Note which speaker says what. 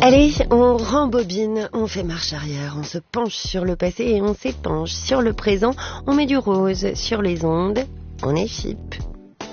Speaker 1: Allez, on rembobine, on fait marche arrière, on se penche sur le passé et on s'épanche sur le présent. On met du rose sur les ondes, on est chip.